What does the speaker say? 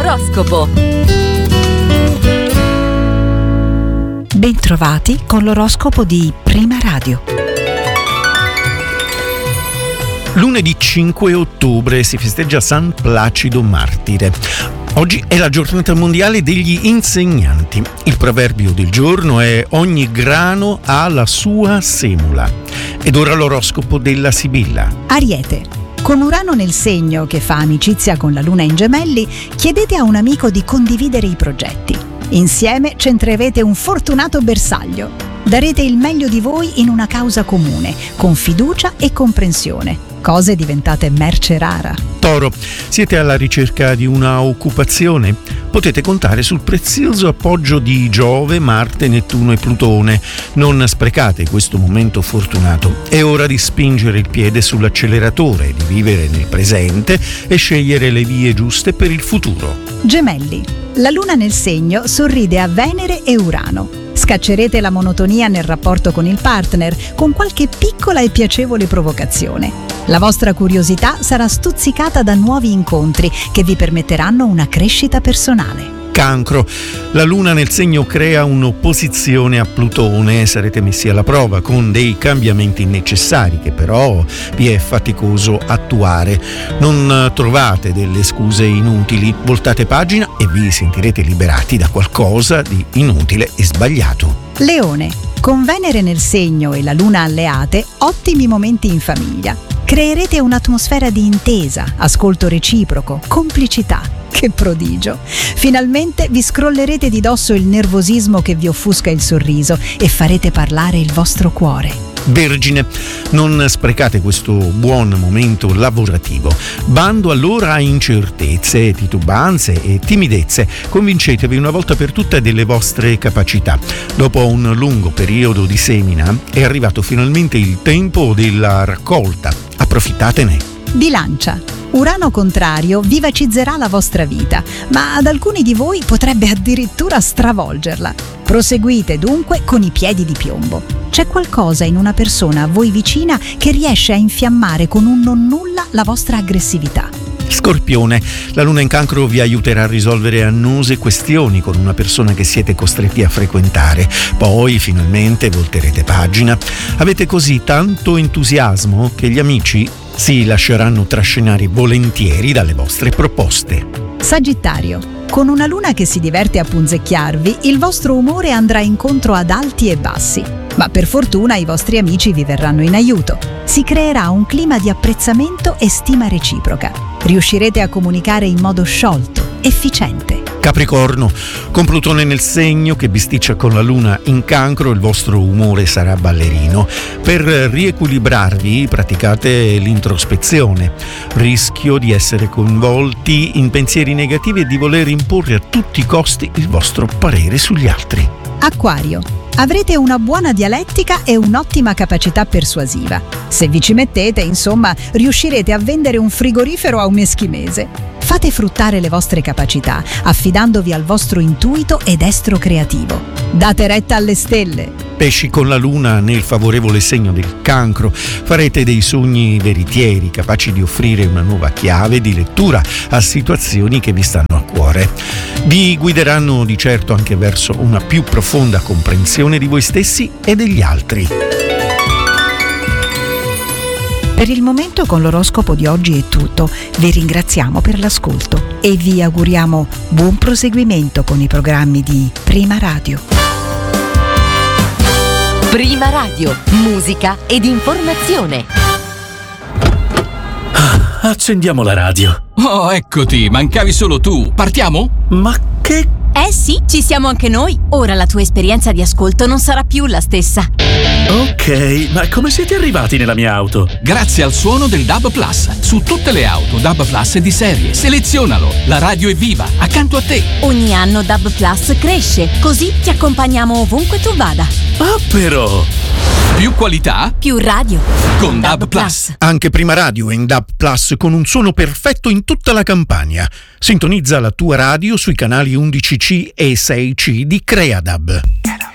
L'oroscopo. Bentrovati con l'oroscopo di Prima Radio. Lunedì 5 ottobre si festeggia San Placido Martire. Oggi è la giornata mondiale degli insegnanti. Il proverbio del giorno è: ogni grano ha la sua semola. Ed ora l'oroscopo della Sibilla. Ariete. Con Urano nel segno che fa amicizia con la Luna in Gemelli, chiedete a un amico di condividere i progetti. Insieme centrerete un fortunato bersaglio. Darete il meglio di voi in una causa comune, con fiducia e comprensione. Cose diventate merce rara. Toro, siete alla ricerca di una occupazione? Potete contare sul prezioso appoggio di Giove, Marte, Nettuno e Plutone. Non sprecate questo momento fortunato. È ora di spingere il piede sull'acceleratore, di vivere nel presente e scegliere le vie giuste per il futuro. Gemelli. La Luna nel segno sorride a Venere e Urano. Scaccerete la monotonia nel rapporto con il partner con qualche piccola e piacevole provocazione. La vostra curiosità sarà stuzzicata da nuovi incontri che vi permetteranno una crescita personale. Cancro, la Luna nel segno crea un'opposizione a Plutone. Sarete messi alla prova con dei cambiamenti necessari che però vi è faticoso attuare. Non trovate delle scuse inutili, voltate pagina e vi sentirete liberati da qualcosa di inutile e sbagliato. Leone, con Venere nel segno e la Luna alleate, ottimi momenti in famiglia. Creerete un'atmosfera di intesa, ascolto reciproco, complicità. Che prodigio! Finalmente vi scrollerete di dosso il nervosismo che vi offusca il sorriso e farete parlare il vostro cuore. Vergine, non sprecate questo buon momento lavorativo. Bando allora a incertezze, titubanze e timidezze. Convincetevi una volta per tutte delle vostre capacità. Dopo un lungo periodo di semina è arrivato finalmente il tempo della raccolta. Approfittatene. Bilancia. Urano contrario vivacizzerà la vostra vita, ma ad alcuni di voi potrebbe addirittura stravolgerla. Proseguite dunque con i piedi di piombo. C'è qualcosa in una persona a voi vicina che riesce a infiammare con un non nulla la vostra aggressività. Scorpione, la Luna in Cancro vi aiuterà a risolvere annose questioni con una persona che siete costretti a frequentare. Poi finalmente volterete pagina. Avete così tanto entusiasmo che gli amici si lasceranno trascinare volentieri dalle vostre proposte. Sagittario. Con una Luna che si diverte a punzecchiarvi, il vostro umore andrà incontro ad alti e bassi. Ma per fortuna i vostri amici vi verranno in aiuto. Si creerà un clima di apprezzamento e stima reciproca. Riuscirete a comunicare in modo sciolto, efficiente. Capricorno, con Plutone nel segno che bisticcia con la Luna in Cancro, il vostro umore sarà ballerino. Per riequilibrarvi praticate l'introspezione. Rischio di essere coinvolti in pensieri negativi e di voler imporre a tutti i costi il vostro parere sugli altri. Acquario. Avrete una buona dialettica e un'ottima capacità persuasiva. Se vi ci mettete, insomma, riuscirete a vendere un frigorifero a un eschimese. Fate fruttare le vostre capacità, affidandovi al vostro intuito ed estro creativo. Date retta alle stelle. Pesci, con la Luna nel favorevole segno del Cancro, farete dei sogni veritieri, capaci di offrire una nuova chiave di lettura a situazioni che vi stanno a cuore. Vi guideranno di certo anche verso una più profonda comprensione di voi stessi e degli altri. Per il momento con l'oroscopo di oggi è tutto. Vi ringraziamo per l'ascolto e vi auguriamo buon proseguimento con i programmi di Prima Radio. Prima Radio, musica ed informazione. Accendiamo la radio. Oh, eccoti, mancavi solo tu. Partiamo? Ma che... Eh sì, ci siamo anche noi. Ora la tua esperienza di ascolto non sarà più la stessa. Ok, ma come siete arrivati nella mia auto? Grazie al suono del DAB Plus. Su tutte le auto DAB Plus di serie. Selezionalo. La radio è viva, accanto a te. Ogni anno DAB Plus cresce, così ti accompagniamo ovunque tu vada. Ah, però! Più qualità, più radio. Con DAB Plus. Anche Prima Radio è in DAB Plus con un suono perfetto in tutta la Campania. Sintonizza la tua radio sui canali 11C e 6C di CreaDAB.